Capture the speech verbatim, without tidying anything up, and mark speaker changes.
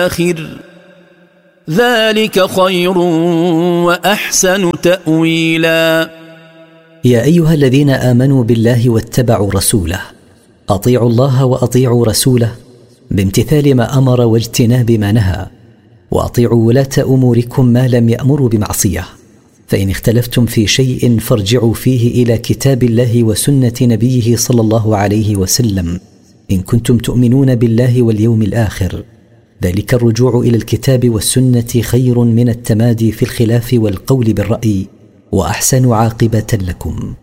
Speaker 1: آخر ذلك خير وأحسن تأويلا.
Speaker 2: يا أيها الذين آمنوا بالله واتبعوا رسوله أطيعوا الله وأطيعوا رسوله بامتثال ما أمر واجتناب ما نهى، وأطيعوا ولاة أموركم ما لم يأمروا بمعصية، فإن اختلفتم في شيء فارجعوا فيه إلى كتاب الله وسنة نبيه صلى الله عليه وسلم إن كنتم تؤمنون بالله واليوم الآخر، ذلك الرجوع إلى الكتاب والسنة خير من التمادي في الخلاف والقول بالرأي، وأحسن عاقبة لكم.